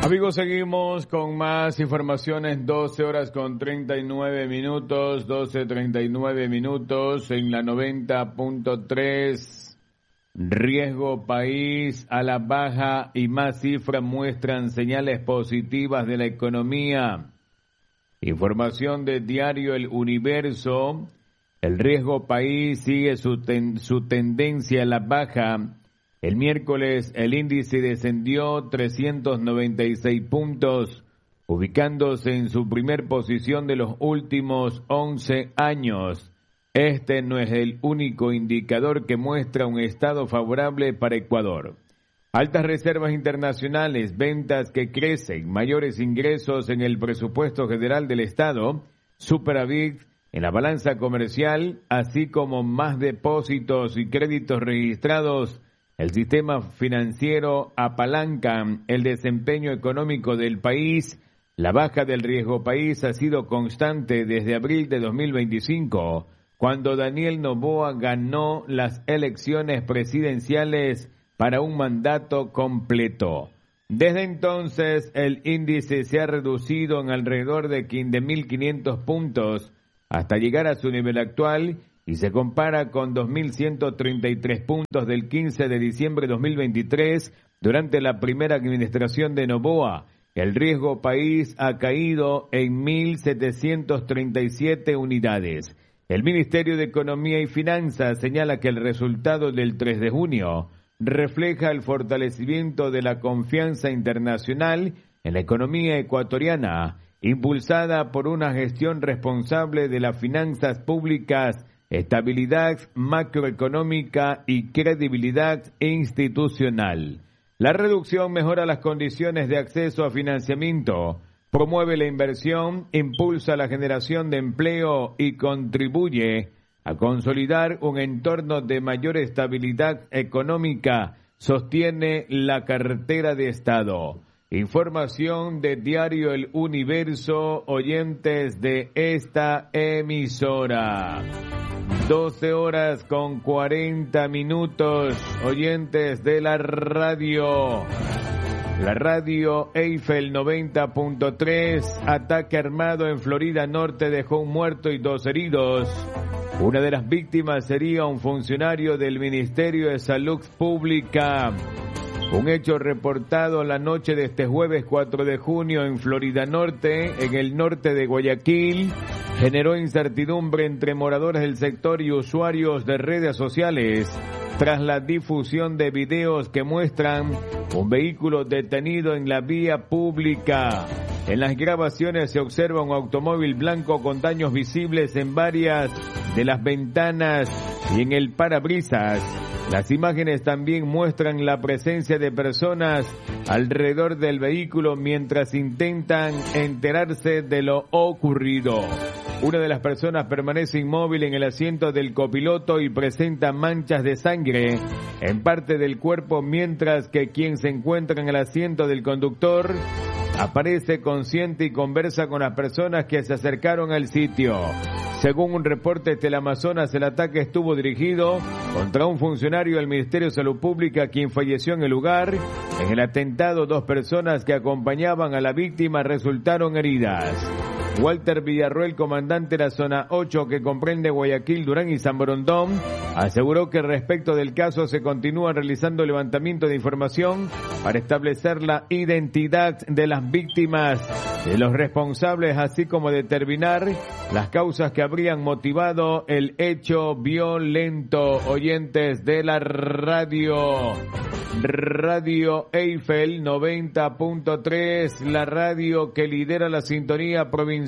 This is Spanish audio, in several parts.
Amigos, seguimos con más informaciones, 12 horas con 39 minutos, 12:39 minutos en la 90.3. Riesgo país a la baja y más cifras muestran señales positivas de la economía. Información de diario El Universo. El riesgo país sigue su tendencia a la baja. El miércoles el índice descendió 396 puntos, ubicándose en su primer posición de los últimos 11 años. Este no es el único indicador que muestra un estado favorable para Ecuador. Altas reservas internacionales, ventas que crecen, mayores ingresos en el presupuesto general del Estado, superávit en la balanza comercial, así como más depósitos y créditos registrados. El sistema financiero apalanca el desempeño económico del país. La baja del riesgo país ha sido constante desde abril de 2025, cuando Daniel Noboa ganó las elecciones presidenciales para un mandato completo. Desde entonces, el índice se ha reducido en alrededor de 1.500 puntos hasta llegar a su nivel actual, y se compara con 2.133 puntos del 15 de diciembre de 2023 durante la primera administración de Noboa. El riesgo país ha caído en 1.737 unidades. El Ministerio de Economía y Finanzas señala que el resultado del 3 de junio refleja el fortalecimiento de la confianza internacional en la economía ecuatoriana, impulsada por una gestión responsable de las finanzas públicas, estabilidad macroeconómica y credibilidad institucional. La reducción mejora las condiciones de acceso a financiamiento, promueve la inversión, impulsa la generación de empleo y contribuye a consolidar un entorno de mayor estabilidad económica, sostiene la cartera de Estado. Información de diario El Universo, oyentes de esta emisora. 12 horas con 40 minutos, oyentes de la radio. La radio Eiffel 90.3, ataque armado en Florida Norte dejó un muerto y 2 heridos. Una de las víctimas sería un funcionario del Ministerio de Salud Pública. Un hecho reportado la noche de este jueves 4 de junio en Florida Norte, en el norte de Guayaquil, generó incertidumbre entre moradores del sector y usuarios de redes sociales tras la difusión de videos que muestran un vehículo detenido en la vía pública. En las grabaciones se observa un automóvil blanco con daños visibles en varias de las ventanas y en el parabrisas. Las imágenes también muestran la presencia de personas alrededor del vehículo mientras intentan enterarse de lo ocurrido. Una de las personas permanece inmóvil en el asiento del copiloto y presenta manchas de sangre en parte del cuerpo, mientras que quien se encuentra en el asiento del conductor aparece consciente y conversa con las personas que se acercaron al sitio. Según un reporte de Teleamazonas, el ataque estuvo dirigido contra un funcionario del Ministerio de Salud Pública, quien falleció en el lugar. En el atentado, 2 personas que acompañaban a la víctima resultaron heridas. Walter Villarroel, comandante de la zona 8 que comprende Guayaquil, Durán y San Borondón, aseguró que respecto del caso se continúa realizando levantamiento de información para establecer la identidad de las víctimas, de los responsables, así como determinar las causas que habrían motivado el hecho violento. Oyentes de la radio Eiffel 90.3, la radio que lidera la sintonía provincial.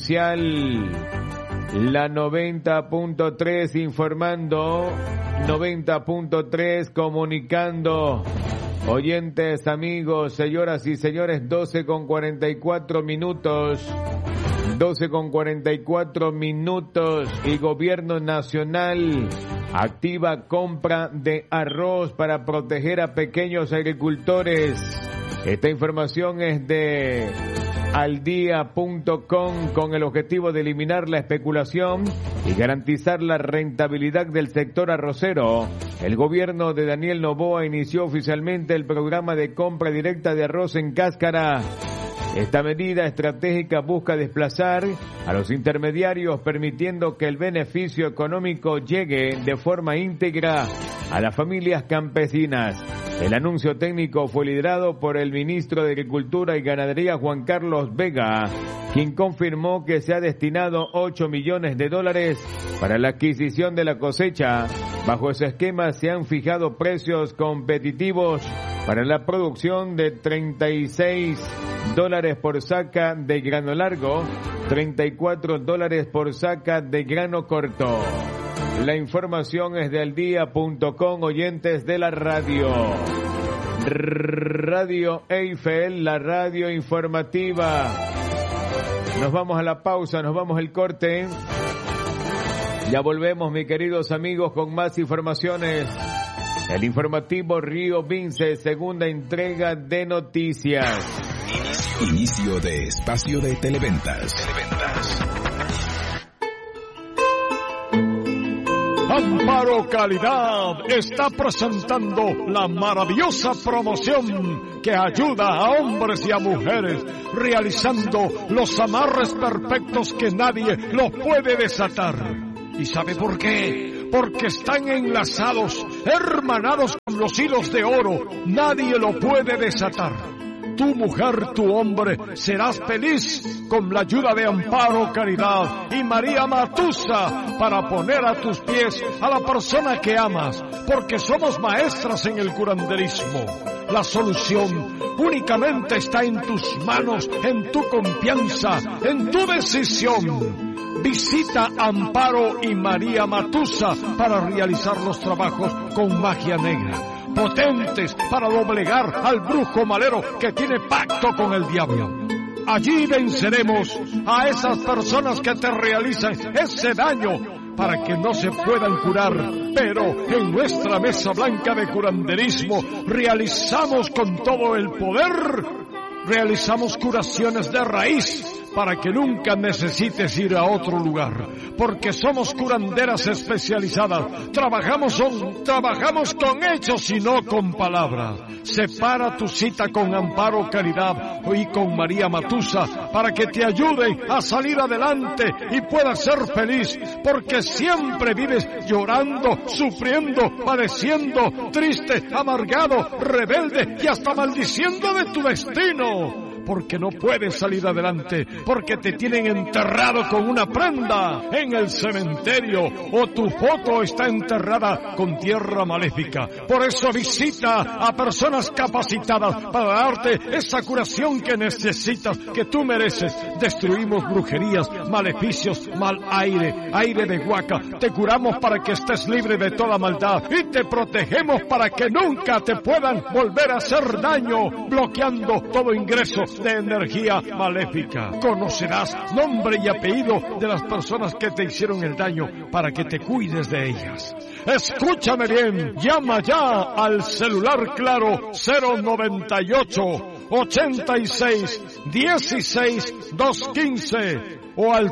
La 90.3 informando, 90.3 comunicando. Oyentes, amigos, señoras y señores, 12:44 minutos. 12:44 minutos y Gobierno Nacional activa compra de arroz para proteger a pequeños agricultores. Esta información es de aldia.com con el objetivo de eliminar la especulación y garantizar la rentabilidad del sector arrocero. El gobierno de Daniel Noboa inició oficialmente el programa de compra directa de arroz en cáscara Esta medida estratégica busca desplazar a los intermediarios, permitiendo que el beneficio económico llegue de forma íntegra a las familias campesinas. El anuncio técnico fue liderado por el ministro de Agricultura y Ganadería, Juan Carlos Vega, quien confirmó que se ha destinado $8 millones para la adquisición de la cosecha. Bajo ese esquema se han fijado precios competitivos para la producción de $36 por saca de grano largo, $34 por saca de grano corto. La información es de aldia.com, oyentes de la radio. Radio Eiffel, la radio informativa. Nos vamos a la pausa, nos vamos al corte. Ya volvemos, mis queridos amigos, con más informaciones. El informativo Río Vince, segunda entrega de noticias. Inicio de espacio de televentas. Amparo Calidad está presentando la maravillosa promoción que ayuda a hombres y a mujeres realizando los amarres perfectos que nadie los puede desatar. ¿Y sabe por qué? Porque están enlazados, hermanados con los hilos de oro. Nadie lo puede desatar. Tu mujer, tu hombre, serás feliz con la ayuda de Amparo Caridad y María Matusa para poner a tus pies a la persona que amas, porque somos maestras en el curanderismo. La solución únicamente está en tus manos, en tu confianza, en tu decisión. Visita Amparo y María Matusa para realizar los trabajos con magia negra, potentes para doblegar al brujo malero que tiene pacto con el diablo. Allí venceremos a esas personas que te realizan ese daño para que no se puedan curar. Pero en nuestra mesa blanca de curanderismo realizamos con todo el poder, realizamos curaciones de raíz para que nunca necesites ir a otro lugar, porque somos curanderas especializadas. Trabajamos con hechos y no con palabras. Separa tu cita con Amparo Caridad y con María Matusa para que te ayuden a salir adelante y puedas ser feliz, porque siempre vives llorando, sufriendo, padeciendo, triste, amargado, rebelde y hasta maldiciendo de tu destino. Porque no puedes salir adelante, porque te tienen enterrado con una prenda en el cementerio o tu foto está enterrada con tierra maléfica. Por eso visita a personas capacitadas para darte esa curación que necesitas, que tú mereces. Destruimos brujerías, maleficios, mal aire, aire de huaca. Te curamos para que estés libre de toda maldad y te protegemos para que nunca te puedan volver a hacer daño, bloqueando todo ingreso de energía maléfica. Conocerás nombre y apellido de las personas que te hicieron el daño para que te cuides de ellas. Escúchame bien, llama ya al celular claro 098 86 16 215 o al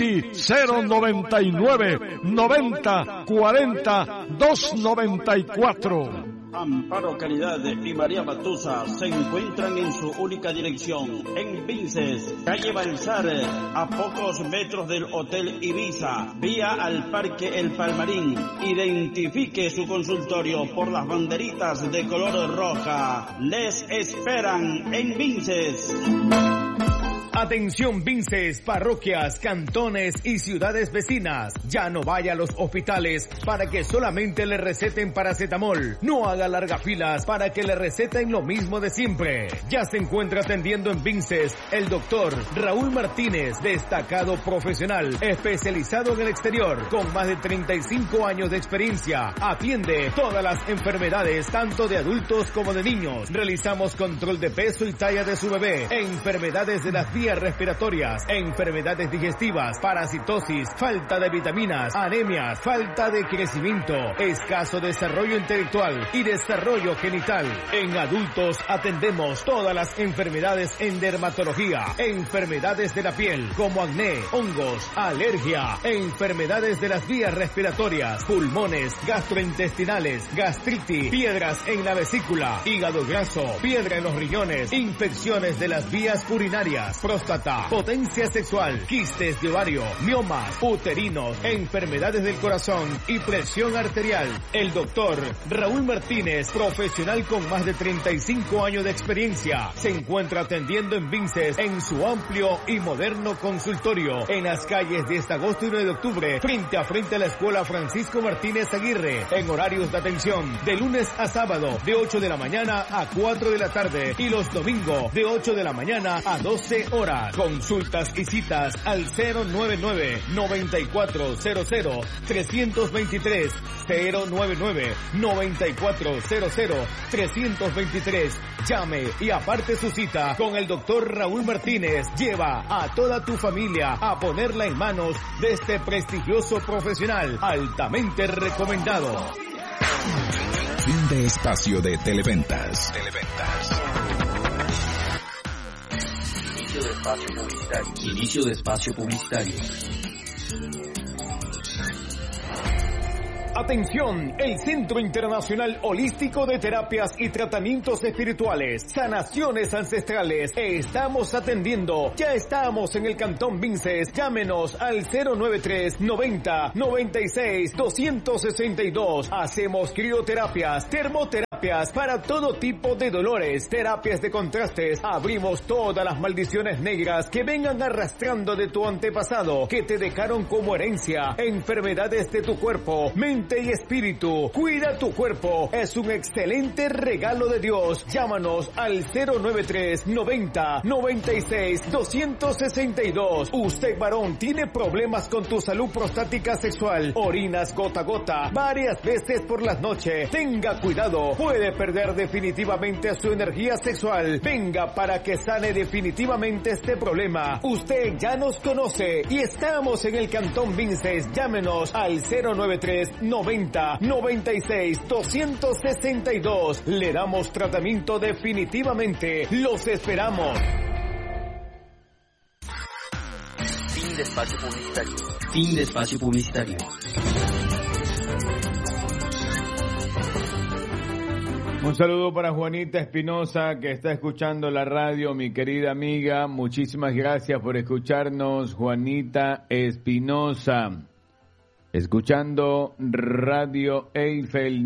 099 90 40 294. Amparo Caridad y María Matusa se encuentran en su única dirección, en Vinces, calle Balsar, a pocos metros del Hotel Ibiza, vía al Parque El Palmarín. Identifique su consultorio por las banderitas de color roja. Les esperan en Vinces. Atención Vinces, parroquias, cantones y ciudades vecinas. Ya no vaya a los hospitales para que solamente le receten paracetamol. No haga largas filas para que le receten lo mismo de siempre. Ya se encuentra atendiendo en Vinces el doctor Raúl Martínez, destacado profesional, especializado en el exterior, con más de 35 años de experiencia. Atiende todas las enfermedades, tanto de adultos como de niños. Realizamos control de peso y talla de su bebé, enfermedades de las vías vías respiratorias, enfermedades digestivas, parasitosis, falta de vitaminas, anemias, falta de crecimiento, escaso desarrollo intelectual y desarrollo genital. En adultos atendemos todas las enfermedades en dermatología, enfermedades de la piel como acné, hongos, alergia, enfermedades de las vías respiratorias, pulmones, gastrointestinales, gastritis, piedras en la vesícula, hígado graso, piedra en los riñones, infecciones de las vías urinarias, próstata, potencia sexual, quistes de ovario, miomas, uterinos, enfermedades del corazón y presión arterial. El doctor Raúl Martínez, profesional con más de 35 años de experiencia, se encuentra atendiendo en Vinces en su amplio y moderno consultorio en las calles 10 de agosto y 9 de octubre, frente a la Escuela Francisco Martínez Aguirre, en horarios de atención de lunes a sábado de 8 de la mañana a 4 de la tarde y los domingos de 8 de la mañana a 12 horas. Consultas y citas al 099-9400-323, 099-9400-323. Llame y aparte su cita con el doctor Raúl Martínez. Lleva a toda tu familia a ponerla en manos de este prestigioso profesional altamente recomendado. Fin de espacio de Televentas. Inicio de espacio publicitario. Atención, el Centro Internacional Holístico de Terapias y Tratamientos Espirituales, Sanaciones Ancestrales. Estamos atendiendo. Ya estamos en el Cantón Vinces. Llámenos al 093-90-96-262. Hacemos crioterapias, termoterapias para todo tipo de dolores, terapias de contrastes. Abrimos todas las maldiciones negras que vengan arrastrando de tu antepasado, que te dejaron como herencia, enfermedades de tu cuerpo, mente y espíritu. Cuida tu cuerpo, es un excelente regalo de Dios. Llámanos al 093-90-96-262. Usted, varón, tiene problemas con tu salud prostática sexual, orinas gota a gota varias veces por las noches. Tenga cuidado, puede perder definitivamente su energía sexual. Venga para que sane definitivamente este problema. Usted ya nos conoce y estamos en el Cantón Vinces. Llámenos al 093-90-96-262. Le damos tratamiento definitivamente. Los esperamos. Fin de espacio publicitario. Fin de espacio publicitario. Un saludo para Juanita Espinosa, que está escuchando la radio, mi querida amiga. Muchísimas gracias por escucharnos, Juanita Espinosa. Escuchando Radio Eiffel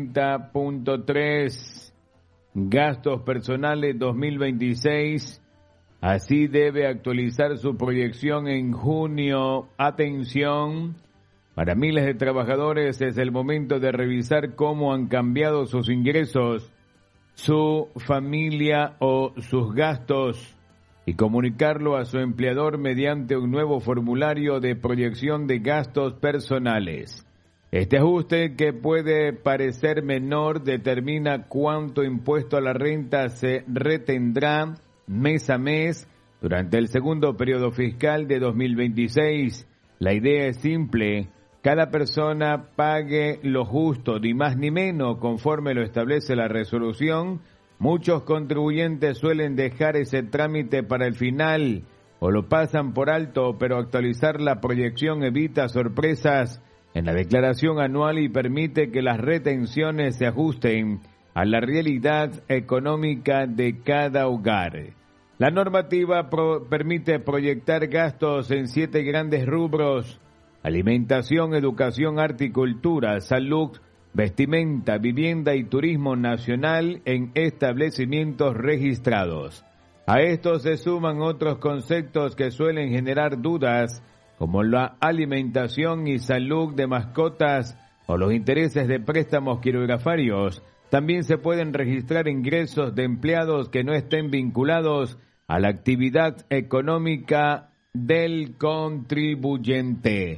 90.3, gastos personales 2026. Así debe actualizar su proyección en junio. Atención, para miles de trabajadores es el momento de revisar cómo han cambiado sus ingresos, su familia o sus gastos, y comunicarlo a su empleador mediante un nuevo formulario de proyección de gastos personales. Este ajuste, que puede parecer menor, determina cuánto impuesto a la renta se retendrá mes a mes durante el segundo periodo fiscal de 2026. La idea es simple: cada persona pague lo justo, ni más ni menos, conforme lo establece la resolución. Muchos contribuyentes suelen dejar ese trámite para el final o lo pasan por alto, pero actualizar la proyección evita sorpresas en la declaración anual y permite que las retenciones se ajusten a la realidad económica de cada hogar. La normativa permite proyectar gastos en 7 grandes rubros: alimentación, educación, arte y cultura, salud, vestimenta, vivienda y turismo nacional en establecimientos registrados. A esto se suman otros conceptos que suelen generar dudas, como la alimentación y salud de mascotas o los intereses de préstamos quirografarios. También se pueden registrar ingresos de empleados que no estén vinculados a la actividad económica del contribuyente.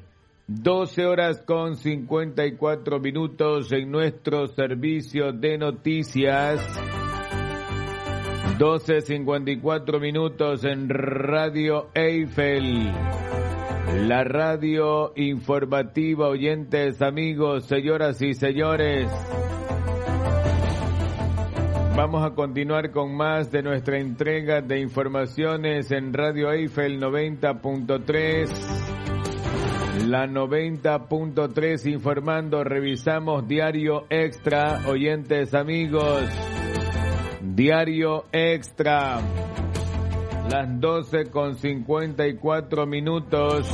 12:54 en nuestro servicio de noticias. 12:54 minutos en Radio Eiffel, la radio informativa. Oyentes, amigos, señoras y señores, vamos a continuar con más de nuestra entrega de informaciones en Radio Eiffel 90.3. La 90.3 informando. Revisamos Diario Extra, oyentes, amigos. Diario Extra, las 12:54 minutos.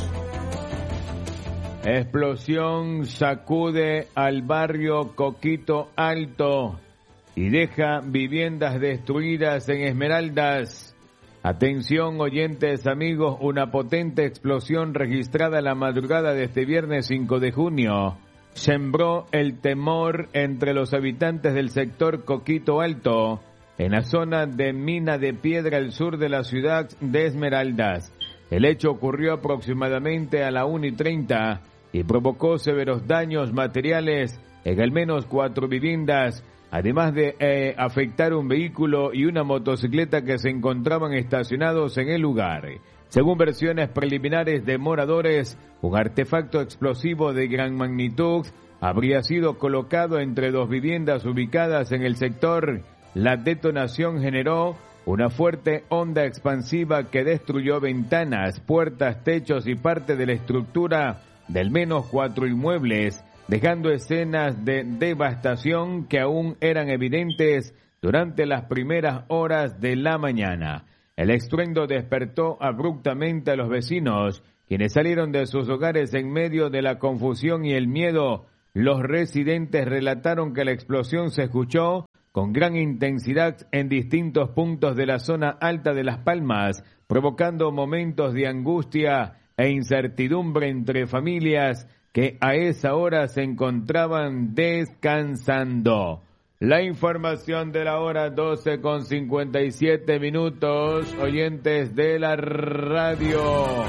Explosión sacude al barrio Coquito Alto y deja viviendas destruidas en Esmeraldas. Atención, oyentes, amigos, una potente explosión registrada la madrugada de este viernes 5 de junio sembró el temor entre los habitantes del sector Coquito Alto, en la zona de Mina de Piedra al sur de la ciudad de Esmeraldas. El hecho ocurrió aproximadamente a la 1:30 y provocó severos daños materiales en al menos 4 viviendas, además de afectar un vehículo y una motocicleta que se encontraban estacionados en el lugar. Según versiones preliminares de moradores, un artefacto explosivo de gran magnitud habría sido colocado entre 2 viviendas ubicadas en el sector. La detonación generó una fuerte onda expansiva que destruyó ventanas, puertas, techos y parte de la estructura de al menos 4 inmuebles, dejando escenas de devastación que aún eran evidentes durante las primeras horas de la mañana. El estruendo despertó abruptamente a los vecinos, quienes salieron de sus hogares en medio de la confusión y el miedo. Los residentes relataron que la explosión se escuchó con gran intensidad en distintos puntos de la zona alta de Las Palmas, provocando momentos de angustia e incertidumbre entre familias que a esa hora se encontraban descansando. La información de la hora, 12:57 minutos, oyentes de la radio.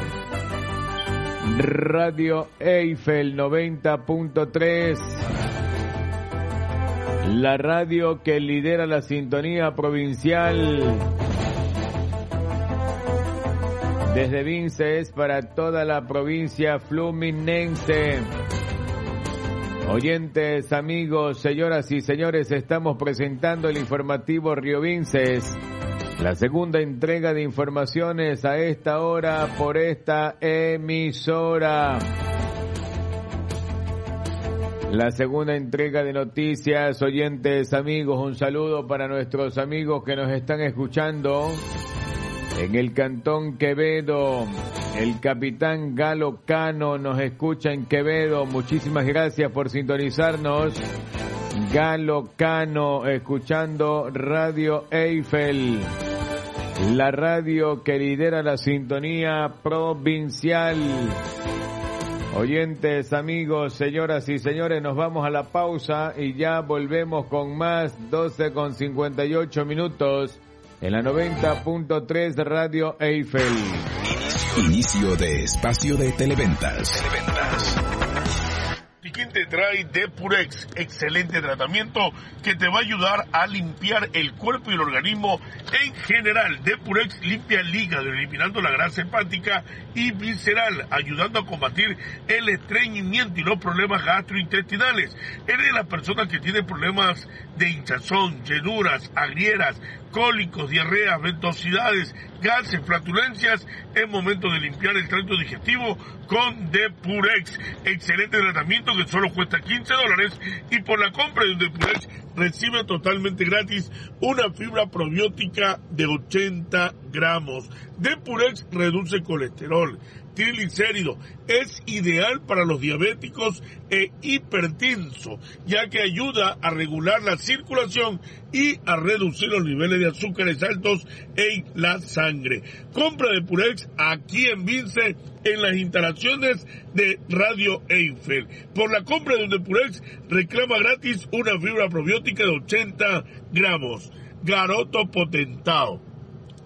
Radio Eiffel 90.3. La radio que lidera la sintonía provincial. Desde Vinces para toda la provincia fluminense. Oyentes, amigos, señoras y señores, estamos presentando el informativo Río Vinces. La segunda entrega de informaciones a esta hora por esta emisora. La segunda entrega de noticias, oyentes, amigos, un saludo para nuestros amigos que nos están escuchando en el Cantón Quevedo. El capitán Galo Cano nos escucha en Quevedo. Muchísimas gracias por sintonizarnos. Galo Cano, escuchando Radio Eiffel, la radio que lidera la sintonía provincial. Oyentes, amigos, señoras y señores, nos vamos a la pausa y ya volvemos con más. 12:58 minutos en la 90.3 Radio Eiffel. Inicio de espacio de televentas. ¿Y quién te trae Depurex? Excelente tratamiento que te va a ayudar a limpiar el cuerpo y el organismo en general. Depurex limpia el hígado, eliminando la grasa hepática y visceral, ayudando a combatir el estreñimiento y los problemas gastrointestinales. Eres de las personas que tienen problemas de hinchazón, llenuras, agrieras, cólicos, diarreas, ventosidades, gases, flatulencias. Es momento de limpiar el tracto digestivo con Depurex. Excelente tratamiento que solo cuesta $15 y por la compra de un Depurex recibe totalmente gratis una fibra probiótica de 80 gramos. Depurex reduce colesterol, triglicéridos, es ideal para los diabéticos e hipertensos, ya que ayuda a regular la circulación y a reducir los niveles de azúcares altos en la sangre. Compra Depurex aquí en Vince, en las instalaciones de Radio Eiffel. Por la compra de un Depurex, reclama gratis una fibra probiótica de 80 gramos. Garoto Potentao.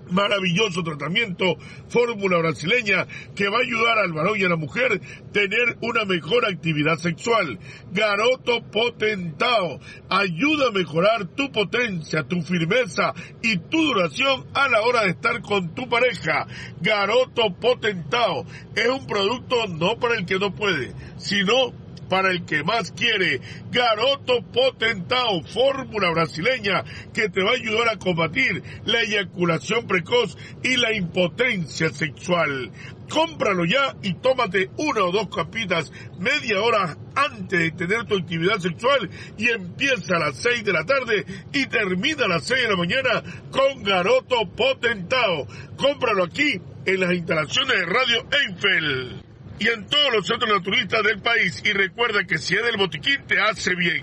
maravilloso tratamiento, fórmula brasileña, que va a ayudar al varón y a la mujer tener una mejor actividad sexual. Garoto Potentao ayuda a mejorar tu potencia, tu firmeza y tu duración a la hora de estar con tu pareja. Garoto Potentao es un producto no para el que no puede, sino para el que más quiere. Garoto Potentao, fórmula brasileña que te va a ayudar a combatir la eyaculación precoz y la impotencia sexual. Cómpralo ya y tómate 1 o 2 capitas media hora antes de tener tu actividad sexual y empieza a las 6 de la tarde y termina a las 6 de la mañana con Garoto Potentao. Cómpralo aquí en las instalaciones de Radio Eiffel y en todos los centros naturistas del país. Y recuerda que si es del botiquín, te hace bien.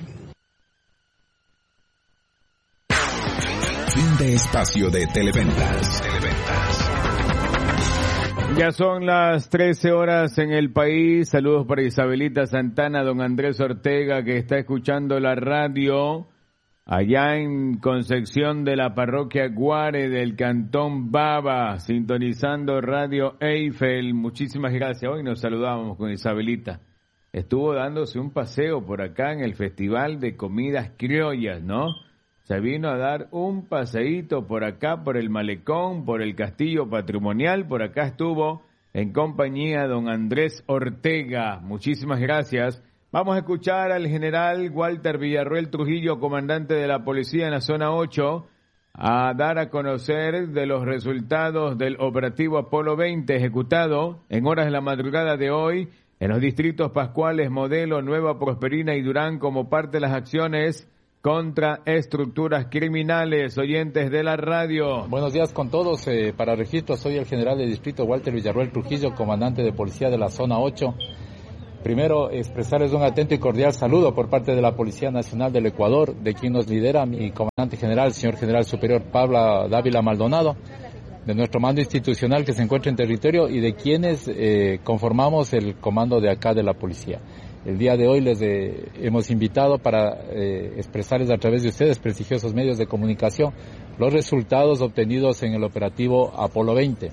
Fin de espacio de Televentas. Ya son las 13 horas en el país. Saludos para Isabelita Santana, don Andrés Ortega, que está escuchando la radio allá en Concepción de la parroquia Guare del Cantón Baba, sintonizando Radio Eiffel. Muchísimas gracias. Hoy nos saludábamos con Isabelita. Estuvo dándose un paseo por acá en el Festival de Comidas Criollas, ¿no? Se vino a dar un paseíto por acá, por el Malecón, por el Castillo Patrimonial. Por acá estuvo en compañía de don Andrés Ortega. Muchísimas gracias. Vamos a escuchar al general Walter Villarroel Trujillo, comandante de la policía en la zona 8, a dar a conocer de los resultados del operativo Apolo 20 ejecutado en horas de la madrugada de hoy en los distritos Pascuales, Modelo, Nueva Prosperina y Durán como parte de las acciones contra estructuras criminales. Oyentes de la radio. Buenos días con todos. Para registro, soy el general de distrito Walter Villarroel Trujillo, comandante de policía de la zona 8. Primero, expresarles un atento y cordial saludo por parte de la Policía Nacional del Ecuador, de quien nos lidera mi comandante general, señor general superior Pablo Dávila Maldonado, de nuestro mando institucional que se encuentra en territorio y de quienes conformamos el comando de acá de la policía. El día de hoy les hemos invitado para expresarles a través de ustedes, prestigiosos medios de comunicación, los resultados obtenidos en el operativo Apolo 20.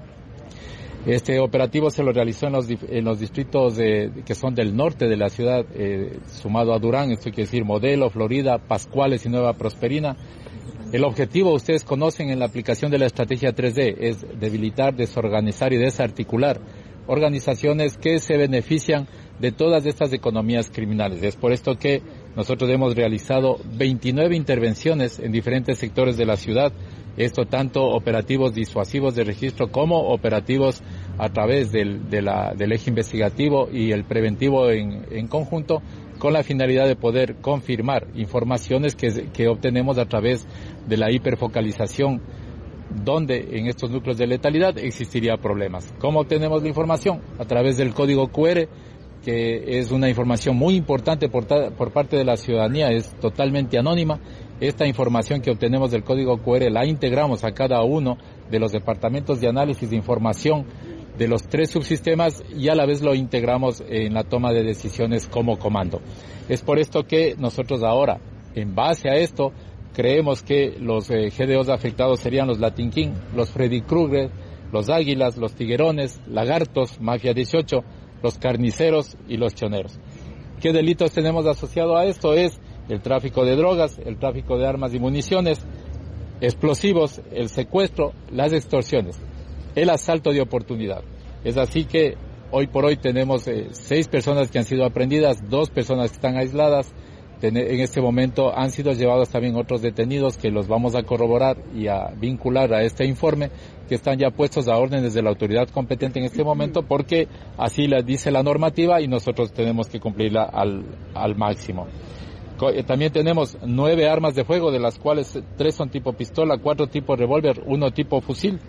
Este operativo se lo realizó en los distritos que son del norte de la ciudad, sumado a Durán, esto quiere decir Modelo, Florida, Pascuales y Nueva Prosperina. El objetivo, ustedes conocen en la aplicación de la estrategia 3D, es debilitar, desorganizar y desarticular organizaciones que se benefician de todas estas economías criminales. Es por esto que nosotros hemos realizado 29 intervenciones en diferentes sectores de la ciudad, esto tanto operativos disuasivos de registro como operativos a través del eje investigativo y el preventivo en conjunto, con la finalidad de poder confirmar informaciones que obtenemos a través de la hiperfocalización, donde en estos núcleos de letalidad existiría problemas. ¿Cómo obtenemos la información? A través del código QR, que es una información muy importante por parte de la ciudadanía, es totalmente anónima. Esta información que obtenemos del código QR la integramos a cada uno de los departamentos de análisis de información de los 3 subsistemas y a la vez lo integramos en la toma de decisiones como comando. Es por esto que nosotros ahora, en base a esto, creemos que los GDOs afectados serían los Latin King, los Freddy Krueger, los Águilas, los Tiguerones, Lagartos, Mafia 18, los Carniceros y los Choneros. ¿Qué delitos tenemos asociado a esto? Es el tráfico de drogas, el tráfico de armas y municiones, explosivos, el secuestro, las extorsiones, el asalto de oportunidad. Es así que hoy por hoy tenemos 6 personas que han sido aprehendidas, 2 personas que están aisladas. En este momento han sido llevados también otros detenidos que los vamos a corroborar y a vincular a este informe, que están ya puestos a órdenes de la autoridad competente en este momento, porque así la dice la normativa y nosotros tenemos que cumplirla al máximo. También tenemos 9 armas de fuego, de las cuales 3 son tipo pistola, 4 tipo revólver, 1 tipo fusil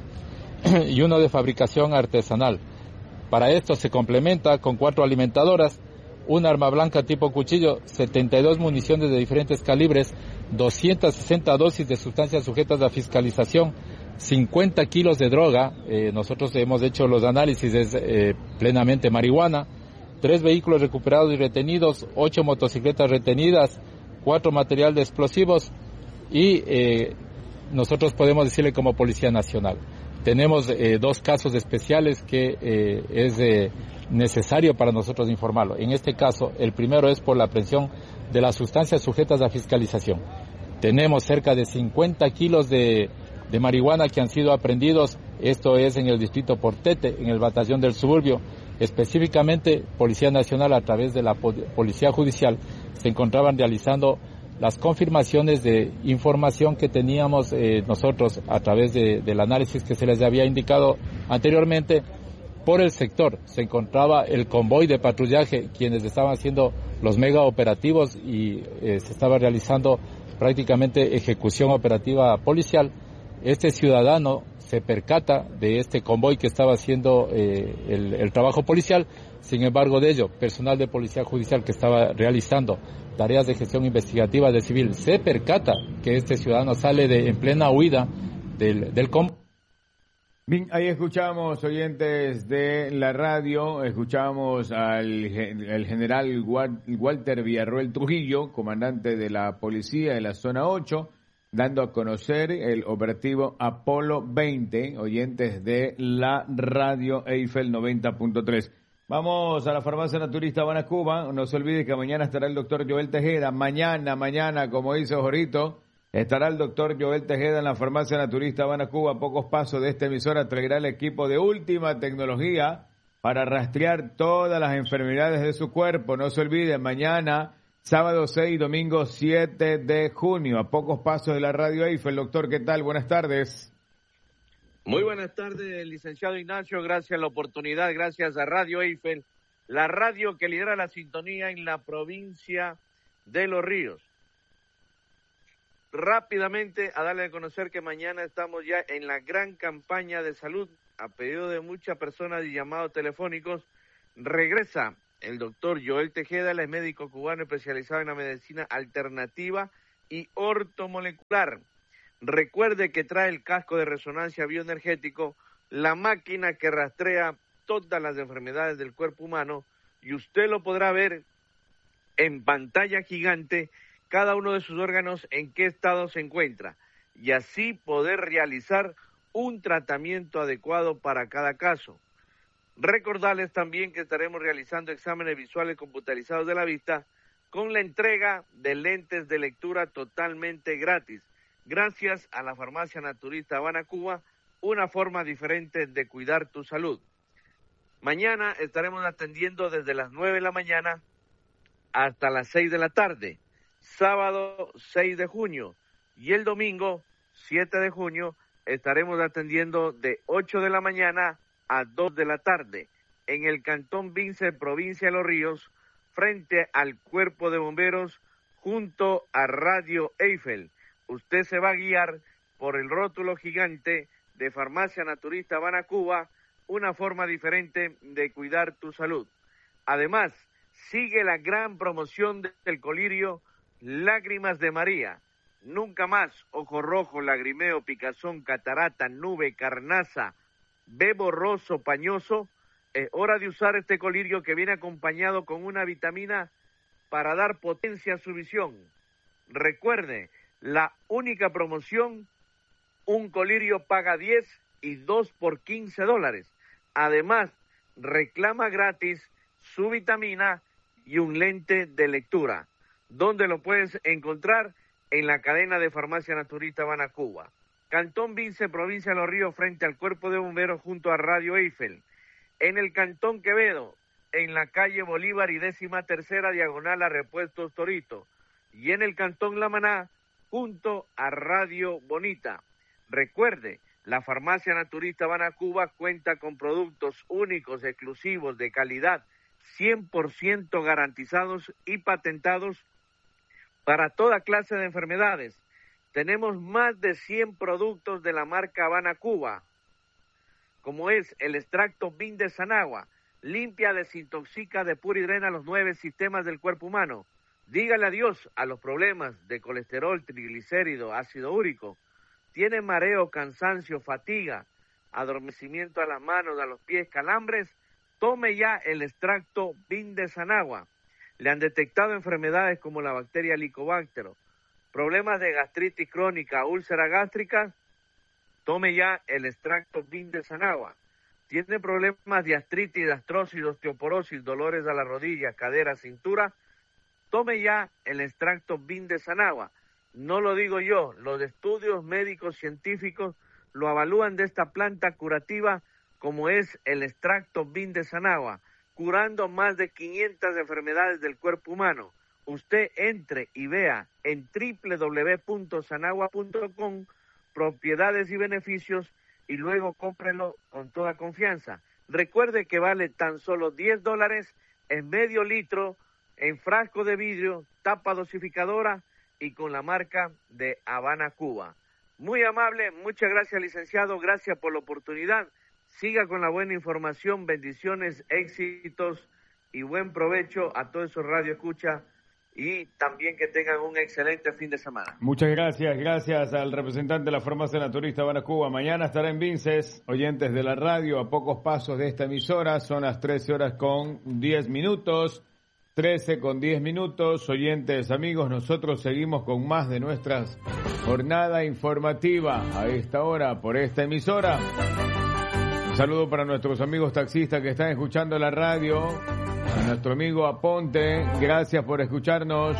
y 1 de fabricación artesanal. Para esto se complementa con 4 alimentadoras, un arma blanca tipo cuchillo, 72 municiones de diferentes calibres, 260 dosis de sustancias sujetas a fiscalización, 50 kilos de droga, nosotros hemos hecho los análisis, es plenamente marihuana, 3 vehículos recuperados y retenidos, 8 motocicletas retenidas, 4 material de explosivos y nosotros podemos decirle como Policía Nacional. Tenemos 2 casos especiales que es necesario para nosotros informarlo. En este caso, el primero es por la aprehensión de las sustancias sujetas a fiscalización. Tenemos cerca de 50 kilos de marihuana que han sido aprehendidos. Esto es en el distrito Portete, en el batallón del Suburbio. Específicamente, Policía Nacional, a través de la Policía Judicial, se encontraban realizando las confirmaciones de información que teníamos nosotros a través del análisis que se les había indicado anteriormente. Por el sector se encontraba el convoy de patrullaje, quienes estaban haciendo los mega operativos y se estaba realizando prácticamente ejecución operativa policial. Este ciudadano se percata de este convoy que estaba haciendo el trabajo policial. Sin embargo de ello, personal de Policía Judicial que estaba realizando tareas de gestión investigativa de civil se percata que este ciudadano sale en plena huida del convoy. Bien, ahí escuchamos, oyentes de la radio, escuchamos al general Walter Villarroel Trujillo, comandante de la policía de la zona 8, dando a conocer el operativo Apolo 20, oyentes de la radio Eiffel 90.3. Vamos a la farmacia naturista Habana Cuba. No se olvide que mañana estará el doctor Joel Tejeda. Mañana, como dice Jorito, estará el doctor Joel Tejeda en la farmacia naturista Habana Cuba. A pocos pasos de esta emisora traerá el equipo de última tecnología para rastrear todas las enfermedades de su cuerpo. No se olvide, mañana, sábado 6, domingo 7 de junio, a pocos pasos de la radio Eiffel. Doctor, ¿qué tal? Buenas tardes. Muy buenas tardes, licenciado Ignacio. Gracias a la oportunidad, gracias a Radio Eiffel, la radio que lidera la sintonía en la provincia de Los Ríos. Rápidamente a darle a conocer que mañana estamos ya en la gran campaña de salud. A pedido de muchas personas y llamados telefónicos, regresa el doctor Joel Tejeda, él es médico cubano especializado en la medicina alternativa y ortomolecular. Recuerde que trae el casco de resonancia bioenergético, la máquina que rastrea todas las enfermedades del cuerpo humano, y usted lo podrá ver en pantalla gigante, cada uno de sus órganos en qué estado se encuentra, y así poder realizar un tratamiento adecuado para cada caso. Recordarles también que estaremos realizando exámenes visuales computarizados de la vista con la entrega de lentes de lectura totalmente gratis, gracias a la farmacia naturista Habana Cuba, una forma diferente de cuidar tu salud. Mañana estaremos atendiendo desde las 9 de la mañana hasta las 6 de la tarde, sábado 6 de junio, y el domingo 7 de junio estaremos atendiendo de 8 de la mañana a 2 de la tarde, en el Cantón Vince, provincia de Los Ríos, frente al Cuerpo de Bomberos, junto a Radio Eiffel. Usted se va a guiar por el rótulo gigante de Farmacia Naturista Habana Cuba, una forma diferente de cuidar tu salud. Además, sigue la gran promoción del colirio Lágrimas de María. Nunca más ojo rojo, lagrimeo, picazón, catarata, nube, carnaza, ve borroso, pañoso. Es hora de usar este colirio que viene acompañado con una vitamina para dar potencia a su visión. Recuerde, la única promoción, un colirio paga 10 y 2 por $15. Además, reclama gratis su vitamina y un lente de lectura. ¿Dónde lo puedes encontrar? En la cadena de Farmacia Naturista Habana Cuba. Cantón Vince, provincia de Los Ríos, frente al Cuerpo de Bomberos, junto a Radio Eiffel. En el Cantón Quevedo, en la calle Bolívar y 13ª diagonal a Repuestos Torito. Y en el Cantón La Maná, junto a Radio Bonita. Recuerde, la Farmacia Naturista Habana Cuba cuenta con productos únicos, exclusivos, de calidad, 100% garantizados y patentados para toda clase de enfermedades. Tenemos más de 100 productos de la marca Habana Cuba, como es el extracto BIN de Sanagua, limpia, desintoxica, depura y drena los 9 sistemas del cuerpo humano. Dígale adiós a los problemas de colesterol, triglicérido, ácido úrico. Tiene mareo, cansancio, fatiga, adormecimiento a las manos, a los pies, calambres. Tome ya el extracto BIN de Sanagua. Le han detectado enfermedades como la bacteria Helicobacter, problemas de gastritis crónica, úlcera gástrica, tome ya el extracto BIN de Sanagua. Tiene problemas de artritis, artrosis, osteoporosis, dolores a la rodilla, cadera, cintura, tome ya el extracto BIN de Sanagua. No lo digo yo, los estudios médicos científicos lo avalúan de esta planta curativa como es el extracto BIN de Sanagua, curando más de 500 enfermedades del cuerpo humano. Usted entre y vea en www.sanagua.com propiedades y beneficios y luego cómprelo con toda confianza. Recuerde que vale tan solo $10 en medio litro, en frasco de vidrio, tapa dosificadora y con la marca de Habana, Cuba. Muy amable, muchas gracias, licenciado, gracias por la oportunidad. Siga con la buena información, bendiciones, éxitos y buen provecho a todos esos radioescuchas y también que tengan un excelente fin de semana. Muchas gracias al representante de la farmacia naturista Habana, Cuba. Mañana estará en Vinces, oyentes de la radio, a pocos pasos de esta emisora, son las 13:10. 13:10, oyentes, amigos, nosotros seguimos con más de nuestra jornada informativa a esta hora por esta emisora. Un saludo para nuestros amigos taxistas que están escuchando la radio, a nuestro amigo Aponte, gracias por escucharnos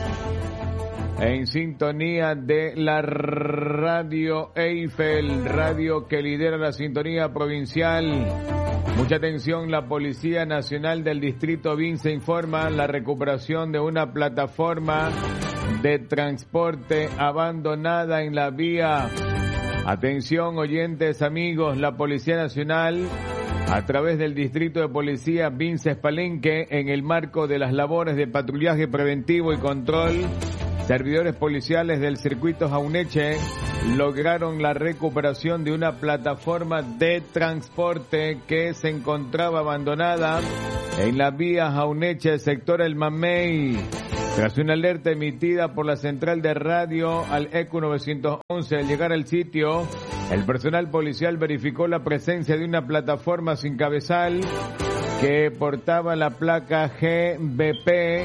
en sintonía de la radio Eiffel, radio que lidera la sintonía provincial. Mucha atención, la Policía Nacional del Distrito Vince informa la recuperación de una plataforma de transporte abandonada en la vía. Atención, oyentes, amigos, la Policía Nacional, a través del Distrito de Policía Vinces Palenque, en el marco de las labores de patrullaje preventivo y control, servidores policiales del circuito Jauneche lograron la recuperación de una plataforma de transporte que se encontraba abandonada en la vía Jauneche, sector El Mamey. Tras una alerta emitida por la central de radio al ECU 911, al llegar al sitio, el personal policial verificó la presencia de una plataforma sin cabezal que portaba la placa GBP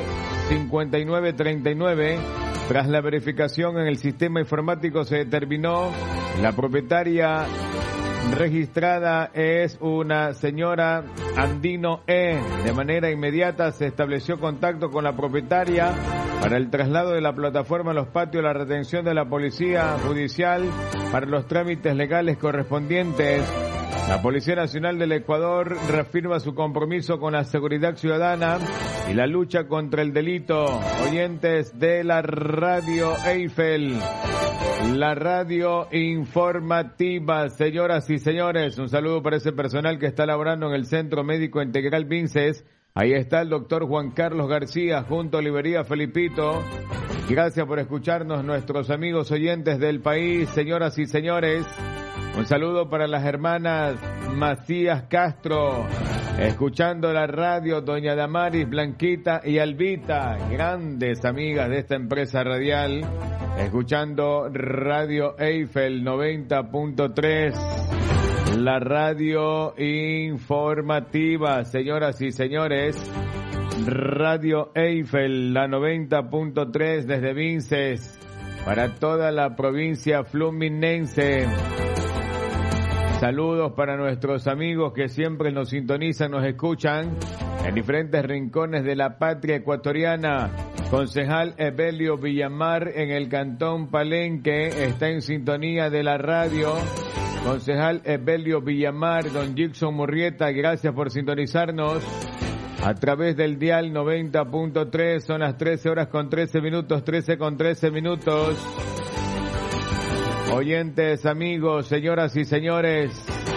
5939. Tras la verificación en el sistema informático se determinó la propietaria registrada es una señora Andino E. De manera inmediata se estableció contacto con la propietaria para el traslado de la plataforma a los patios, la retención de la policía judicial para los trámites legales correspondientes. La Policía Nacional del Ecuador reafirma su compromiso con la seguridad ciudadana y la lucha contra el delito. Oyentes de la radio Eiffel, la radio informativa, señoras y señores, un saludo para ese personal que está laborando en el Centro Médico Integral Vinces. Ahí está el doctor Juan Carlos García junto a Librería Felipito. Gracias por escucharnos, nuestros amigos oyentes del país, señoras y señores. Un saludo para las hermanas Macías Castro, escuchando la radio, doña Damaris, Blanquita y Albita, grandes amigas de esta empresa radial, escuchando Radio Eiffel 90.3, la radio informativa, señoras y señores, Radio Eiffel, la 90.3 desde Vinces, para toda la provincia fluminense. Saludos para nuestros amigos que siempre nos sintonizan, nos escuchan en diferentes rincones de la patria ecuatoriana. Concejal Evelio Villamar en el Cantón Palenque está en sintonía de la radio. Concejal Evelio Villamar, don Gibson Murrieta, gracias por sintonizarnos a través del dial 90.3. Son las 13:13, Oyentes, amigos, señoras y señores,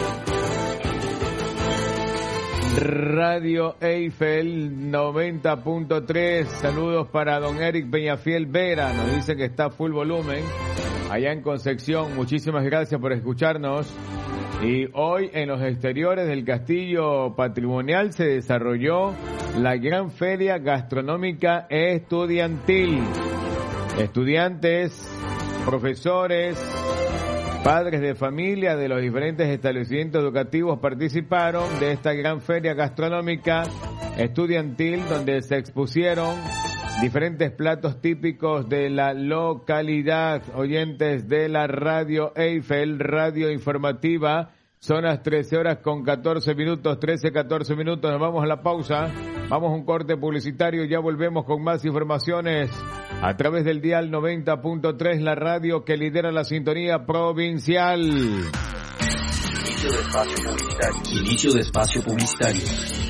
Radio Eiffel 90.3, saludos para don Eric Peñafiel Vera, nos dice que está full volumen allá en Concepción, muchísimas gracias por escucharnos. Y hoy en los exteriores del Castillo Patrimonial se desarrolló la gran feria gastronómica estudiantil. Estudiantes, profesores, padres de familia de los diferentes establecimientos educativos participaron de esta gran feria gastronómica estudiantil donde se expusieron diferentes platos típicos de la localidad. Oyentes de la radio Eiffel, radio informativa, son las 13 horas con 14 minutos, 13-14 minutos, nos vamos a la pausa, vamos a un corte publicitario, ya volvemos con más informaciones a través del dial 90.3, la radio que lidera la sintonía provincial. Inicio de espacio publicitario. Inicio de espacio publicitario.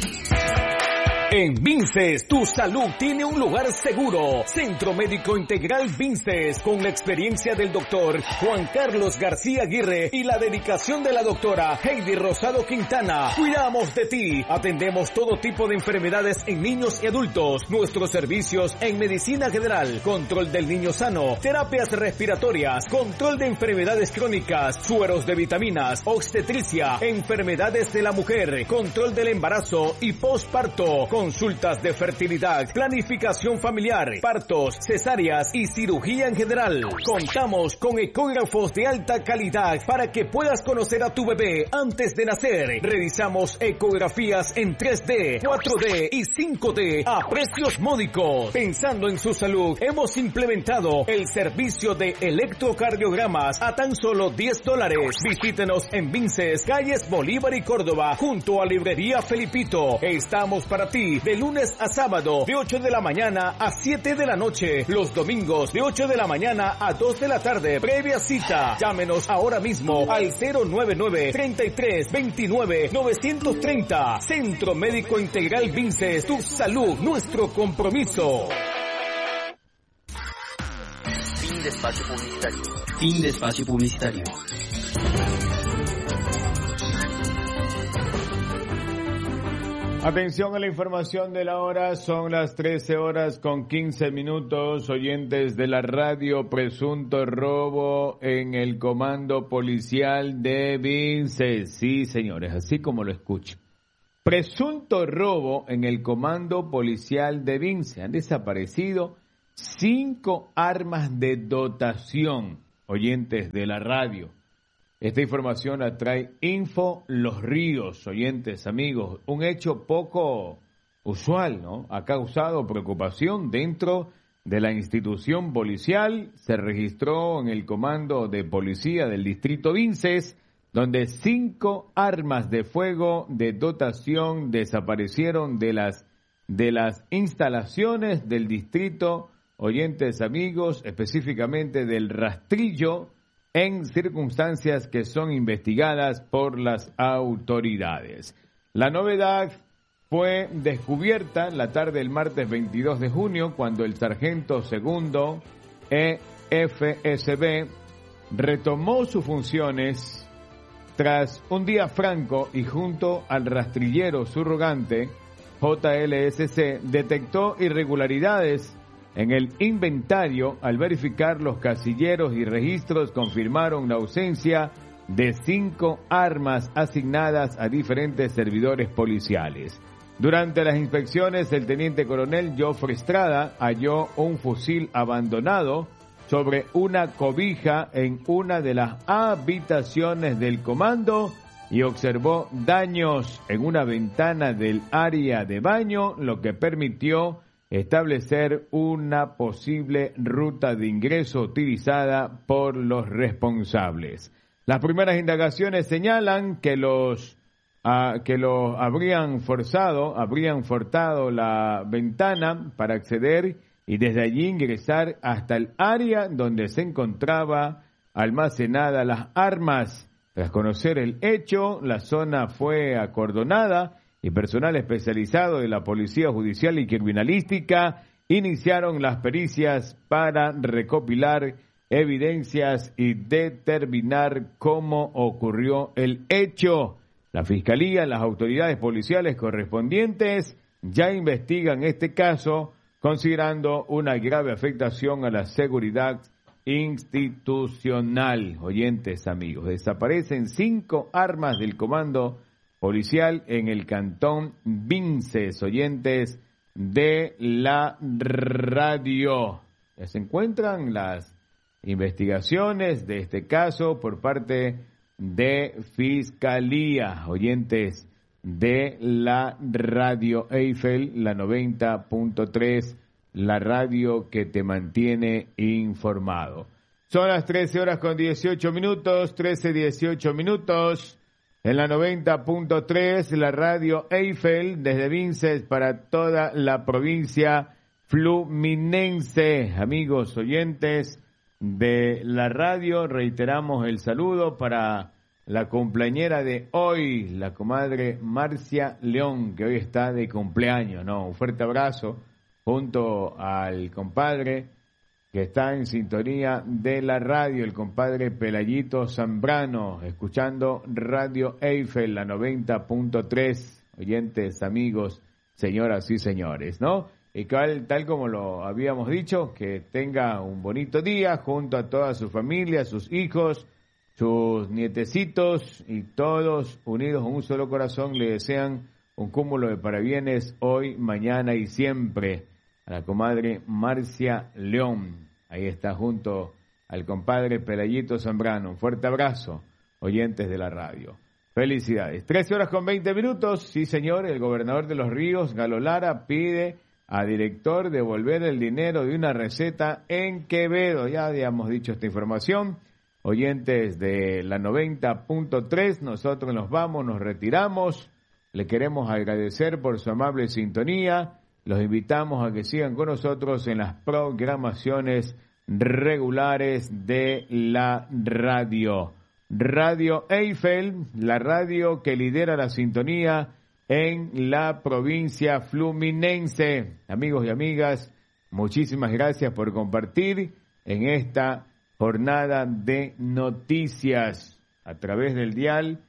En Vinces, tu salud tiene un lugar seguro. Centro Médico Integral Vinces, con la experiencia del doctor Juan Carlos García Aguirre y la dedicación de la doctora Heidi Rosado Quintana. Cuidamos de ti. Atendemos todo tipo de enfermedades en niños y adultos. Nuestros servicios en medicina general, control del niño sano, terapias respiratorias, control de enfermedades crónicas, sueros de vitaminas, obstetricia, enfermedades de la mujer, control del embarazo y posparto, consultas de fertilidad, planificación familiar, partos, cesáreas y cirugía en general. Contamos con ecógrafos de alta calidad para que puedas conocer a tu bebé antes de nacer. Realizamos ecografías en 3D, 4D y 5D a precios módicos. Pensando en su salud, hemos implementado el servicio de electrocardiogramas a tan solo $10. Visítenos en Vinces, calles Bolívar y Córdoba, junto a Librería Felipito. Estamos para ti de lunes a sábado, de 8 de la mañana a 7 de la noche. Los domingos, de 8 de la mañana a 2 de la tarde. Previa cita. Llámenos ahora mismo al 099-3329-930. Centro Médico Integral Vinces. Tu salud, nuestro compromiso. Fin de espacio publicitario. Fin de espacio publicitario. Atención a la información de la hora, son las 13 horas con 15 minutos, oyentes de la radio. Presunto robo en el comando policial de Vinces. Sí, señores, así como lo escuchan. Presunto robo en el comando policial de Vinces. Han desaparecido 5 armas de dotación, oyentes de la radio. Esta información la trae Info Los Ríos, oyentes, amigos. Un hecho poco usual, ¿no? Ha causado preocupación dentro de la institución policial. Se registró en el comando de policía del distrito Vinces, donde 5 armas de fuego de dotación desaparecieron de las instalaciones del distrito, oyentes, amigos, específicamente del Rastrillo, en circunstancias que son investigadas por las autoridades. La novedad fue descubierta la tarde del martes 22 de junio cuando el sargento segundo EFSB retomó sus funciones tras un día franco y junto al rastrillero subrogante JLSC detectó irregularidades en el inventario. Al verificar los casilleros y registros, confirmaron la ausencia de 5 armas asignadas a diferentes servidores policiales. Durante las inspecciones, el teniente coronel Joffre Estrada halló un fusil abandonado sobre una cobija en una de las habitaciones del comando y observó daños en una ventana del área de baño, lo que permitió establecer una posible ruta de ingreso utilizada por los responsables. Las primeras indagaciones señalan que los habrían forzado la ventana para acceder y desde allí ingresar hasta el área donde se encontraba almacenada las armas. Tras conocer el hecho, la zona fue acordonada y personal especializado de la Policía Judicial y Criminalística iniciaron las pericias para recopilar evidencias y determinar cómo ocurrió el hecho. La Fiscalía, las autoridades policiales correspondientes ya investigan este caso, considerando una grave afectación a la seguridad institucional. Oyentes, amigos, desaparecen 5 armas del comando policial en el cantón Vinces, oyentes de la radio. Se encuentran las investigaciones de este caso por parte de Fiscalía, oyentes de la radio Eiffel, la 90.3, la radio que te mantiene informado. Son las 13:18, 13:18 minutos. En la 90.3, la radio Eiffel, desde Vinces para toda la provincia fluminense. Amigos oyentes de la radio, reiteramos el saludo para la cumpleañera de hoy, la comadre Marcia León, que hoy está de cumpleaños, ¿no? Un fuerte abrazo junto al compadre que está en sintonía de la radio, el compadre Pelayito Zambrano, escuchando Radio Eiffel, la 90.3, oyentes, amigos, señoras y señores, ¿no? Y tal como lo habíamos dicho, que tenga un bonito día junto a toda su familia, sus hijos, sus nietecitos y todos unidos en un solo corazón le desean un cúmulo de parabienes hoy, mañana y siempre a la comadre Marcia León. Ahí está junto al compadre Pelayito Zambrano. Un fuerte abrazo, oyentes de la radio. Felicidades. 13:20. Sí, señor, el gobernador de Los Ríos, Galo Lara, pide a director devolver el dinero de una receta en Quevedo. Ya habíamos dicho esta información. Oyentes de la 90.3, nosotros nos vamos, nos retiramos. Le queremos agradecer por su amable sintonía. Los invitamos a que sigan con nosotros en las programaciones regulares de la radio. Radio Eiffel, la radio que lidera la sintonía en la provincia fluminense. Amigos y amigas, muchísimas gracias por compartir en esta jornada de noticias a través del dial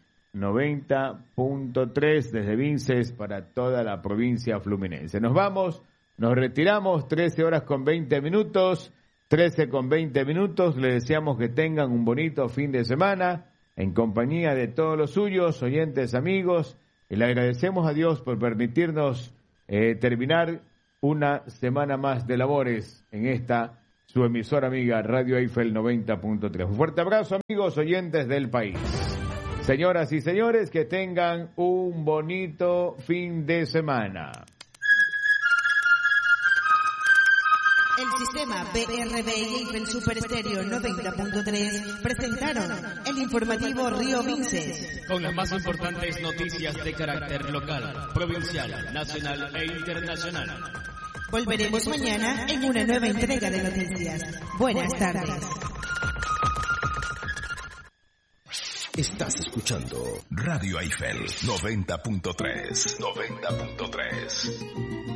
90.3 desde Vinces para toda la provincia fluminense. Nos vamos, nos retiramos, 13:20, 13:20. Le deseamos que tengan un bonito fin de semana en compañía de todos los suyos, oyentes, amigos, y le agradecemos a Dios por permitirnos terminar una semana más de labores en esta su emisora amiga Radio Eiffel 90.3. Un fuerte abrazo, amigos oyentes del país. Señoras y señores, que tengan un bonito fin de semana. El sistema BRB y Eiffel Super Estéreo 90.3 presentaron el informativo Río Vinces. Con las más importantes noticias de carácter local, provincial, nacional e internacional. Volveremos mañana en una nueva entrega de noticias. Buenas tardes. Estás escuchando Radio Eiffel 90.3.